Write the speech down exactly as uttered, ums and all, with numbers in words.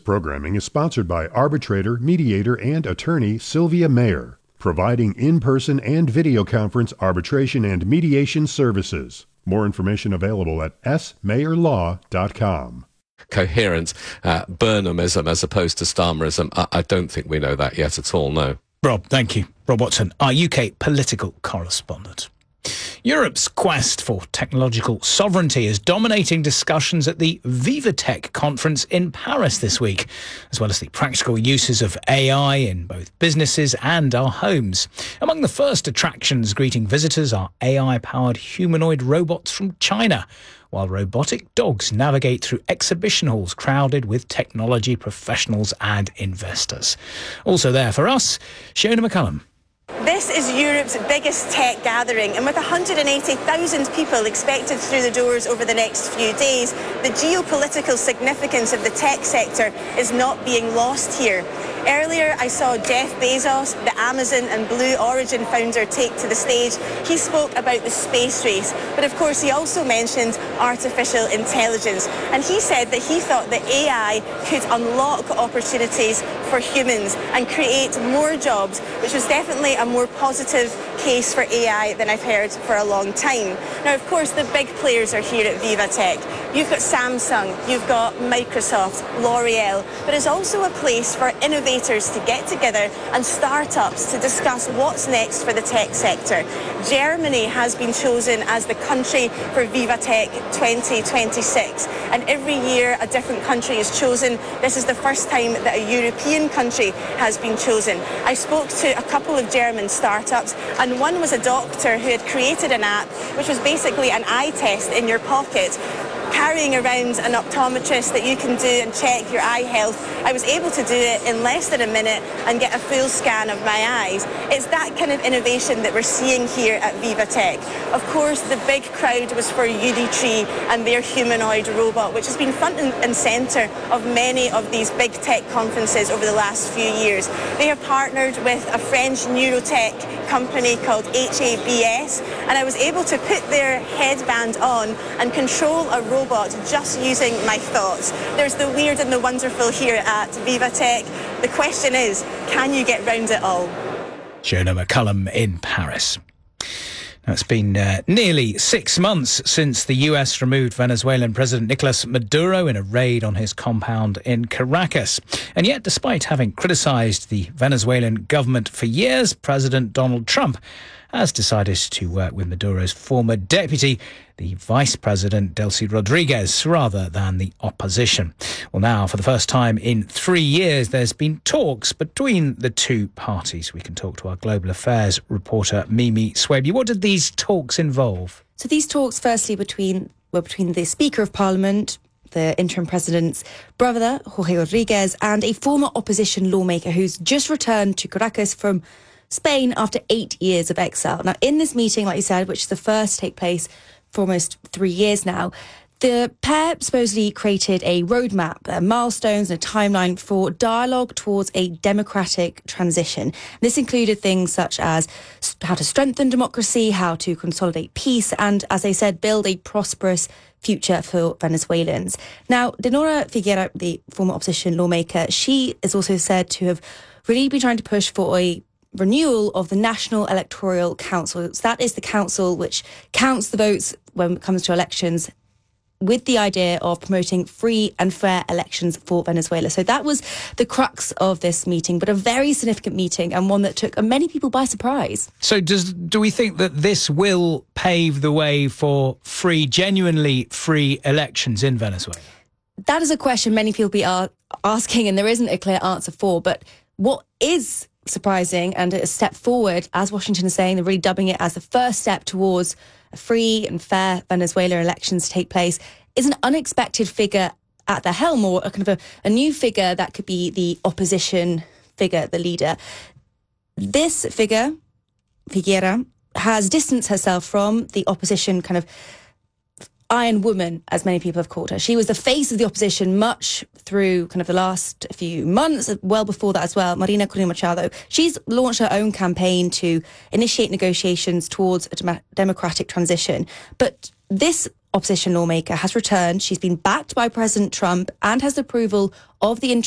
programming is sponsored by arbitrator, mediator, and attorney Sylvia Mayer, providing in-person and video conference arbitration and mediation services. More information available at s mayer law dot com. Coherent uh, Burnhamism as opposed to Starmerism. I, I don't think we know that yet at all, no. Rob, thank you. Rob Watson, our U K political correspondent. Europe's quest for technological sovereignty is dominating discussions at the VivaTech conference in Paris this week, as well as the practical uses of A I in both businesses and our homes. Among the first attractions greeting visitors are A I-powered humanoid robots from China, while robotic dogs navigate through exhibition halls crowded with technology professionals and investors. Also there for us, Shona McCullum. This is Europe's biggest tech gathering, and with one hundred eighty thousand people expected through the doors over the next few days, the geopolitical significance of the tech sector is not being lost here. Earlier, I saw Jeff Bezos, the Amazon and Blue Origin founder, take to the stage. He spoke about the space race, but of course he also mentioned artificial intelligence. And he said that he thought that A I could unlock opportunities for humans and create more jobs, which was definitely a more positive case for A I than I've heard for a long time. Now, of course, the big players are here at VivaTech. You've got Samsung, you've got Microsoft, L'Oreal, but it's also a place for innovators to get together and startups to discuss what's next for the tech sector. Germany has been chosen as the country for VivaTech twenty twenty-six, and every year a different country is chosen. This is the first time that a European country has been chosen. I spoke to a couple of German startups, and one was a doctor who had created an app which was basically an eye test in your pocket, carrying around an optometrist that you can do and check your eye health. I was able to do it in less than a minute and get a full scan of my eyes. It's that kind of innovation that we're seeing here at VivaTech. Of course, the big crowd was for Unitree and their humanoid robot, which has been front and centre of many of these big tech conferences over the last few years. They have partnered with a French neurotech company called H A B S, and I was able to put their headband on and control a robot just using my thoughts. There's the weird and the wonderful here at VivaTech. The question is, can you get round it all? Shona McCullum in Paris. Now, it's been uh, nearly six months since the U S removed Venezuelan President Nicolas Maduro in a raid on his compound in Caracas. And yet, despite having criticised the Venezuelan government for years, President Donald Trump has decided to work with Maduro's former deputy, the Vice President Delcy Rodriguez, rather than the opposition. Well, now, for the first time in three years, there's been talks between the two parties. We can talk to our global affairs reporter, Mimi Swaby. What did these talks involve? So these talks, firstly, between were between the Speaker of Parliament, the interim president's brother, Jorge Rodriguez, and a former opposition lawmaker who's just returned to Caracas from Spain after eight years of exile. Now, in this meeting, like you said, which is the first to take place for almost three years now, the pair supposedly created a roadmap, uh, milestones and a timeline for dialogue towards a democratic transition. This included things such as how to strengthen democracy, how to consolidate peace, and, as they said, build a prosperous future for Venezuelans. Now, Dinora Figuera, the former opposition lawmaker, she is also said to have really been trying to push for a renewal of the National Electoral Council. So that is the council which counts the votes when it comes to elections, with the idea of promoting free and fair elections for Venezuela. So that was the crux of this meeting, but a very significant meeting and one that took many people by surprise. So does do we think that this will pave the way for free, genuinely free elections in Venezuela? That is a question many people be are asking, and there isn't a clear answer for. But what is surprising and a step forward, as Washington is saying, they're really dubbing it as the first step towards a free and fair Venezuela elections to take place, is an unexpected figure at the helm, or a kind of a, a new figure that could be the opposition figure, the leader. This figure, Figuera, has distanced herself from the opposition kind of Iron Woman, as many people have called her. She was the face of the opposition much through kind of the last few months, well before that as well. Marina Corina Machado, she's launched her own campaign to initiate negotiations towards a dem- democratic transition. But this opposition lawmaker has returned. She's been backed by President Trump and has the approval of the